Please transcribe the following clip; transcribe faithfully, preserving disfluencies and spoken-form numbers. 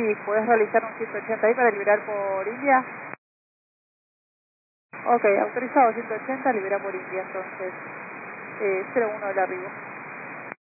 ¿Y puedes realizar un ciento ochenta ahí para liberar por India? Ok, autorizado ciento ochenta, libera por India, entonces, eh, cero uno del arribo.